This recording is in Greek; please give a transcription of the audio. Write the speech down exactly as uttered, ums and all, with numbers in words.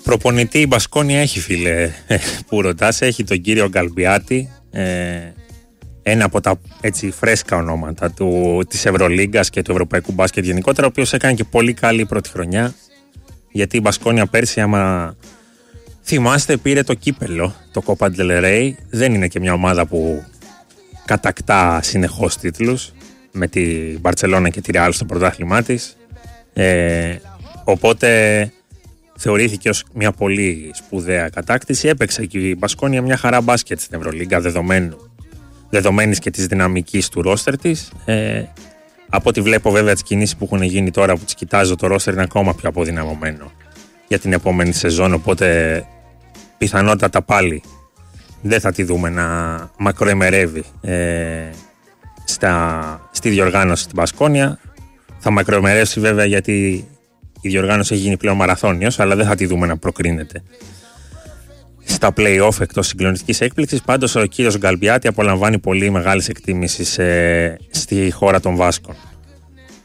Προπονητή η Μπασκόνια έχει, φίλε, που ρωτάς. Έχει τον κύριο Γκαλμπιάτη, ε, ένα από τα έτσι φρέσκα ονόματα του, της Ευρωλίγκας και του Ευρωπαϊκού Μπάσκετ γενικότερα, ο οποίος έκανε και πολύ καλή πρώτη χρονιά, γιατί η Μπασκόνια πέρσι, άμα θυμάστε, πήρε το κύπελο, το Copa del Rey. Δεν είναι και μια ομάδα που κατακτά συνεχώς τίτλους, με τη Μπαρτσελώνα και τη Ρεάλ στο πρωτάθλημά της, ε, οπότε θεωρήθηκε ως μια πολύ σπουδαία κατάκτηση. Έπαιξε και η Μπασκόνια μια χαρά μπάσκετ στην Ευρωλίγκα, δεδομένου, δεδομένης και της δυναμικής του ρόστερ της. Ε, από ό,τι βλέπω βέβαια τις κινήσεις που έχουν γίνει τώρα, που τις κοιτάζω, το ρόστερ είναι ακόμα πιο αποδυναμωμένο για την επόμενη σεζόν, οπότε πιθανότατα πάλι δεν θα τη δούμε να μακροεμερεύει ε, στα, στη διοργάνωση στην Μπασκόνια. Θα μακροεμερεύσει βέβαια, γιατί η διοργάνωση έχει γίνει πλέον μαραθώνιος, αλλά δεν θα τη δούμε να προκρίνεται στα play-off εκτός συγκλονιστικής έκπληξης. Πάντως ο κύριος Γκαλμπιάτη απολαμβάνει πολύ μεγάλης εκτίμησης ε, στη χώρα των Βάσκων.